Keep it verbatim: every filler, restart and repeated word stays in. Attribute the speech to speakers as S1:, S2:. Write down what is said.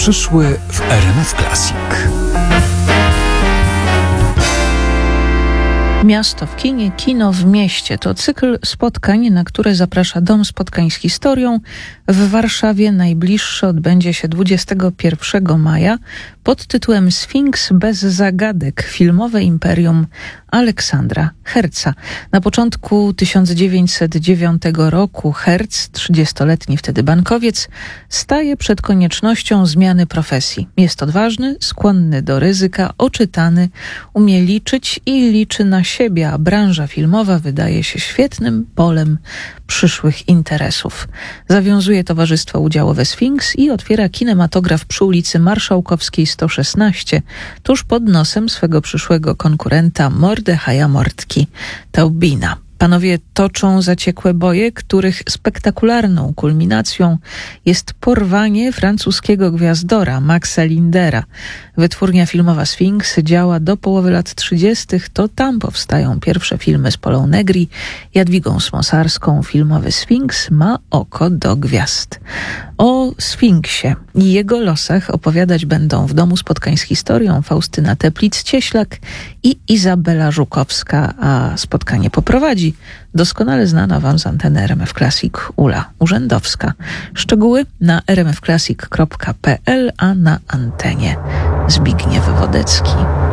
S1: przyszły w R M F Classic.
S2: Miasto w kinie, kino w mieście. To cykl spotkań, na które zaprasza Dom Spotkań z Historią. W Warszawie najbliższy odbędzie się dwudziestego pierwszego maja pod tytułem Sfinks bez zagadek. Filmowe imperium Aleksandra Herca. Na początku tysiąc dziewięćset dziewiątego roku Herc, trzydziestoletni wtedy bankowiec, staje przed koniecznością zmiany profesji. Jest odważny, skłonny do ryzyka, oczytany, umie liczyć i liczy na siebie, a branża filmowa wydaje się świetnym polem przyszłych interesów. Zawiązuje towarzystwo udziałowe Sfinks i otwiera kinematograf przy ulicy Marszałkowskiej sto szesnaście, tuż pod nosem swego przyszłego konkurenta Mordechaja Mordki Taubina. Panowie toczą zaciekłe boje, których spektakularną kulminacją jest porwanie francuskiego gwiazdora Maxa Lindera. Wytwórnia filmowa Sfinks działa do połowy lat trzydziestych. To tam powstają pierwsze filmy z Polą Negri, Jadwigą Smosarską. Filmowy Sfinks ma oko do gwiazd. O Sfinksie i jego losach opowiadać będą w Domu Spotkań z Historią Faustyna Teplic-Cieślak i Izabela Żukowska, a spotkanie poprowadzi doskonale znana wam z anteny R M F Classic Ula Urzędowska. Szczegóły na r m f classic kropka p l, a na antenie Zbigniew Wodecki.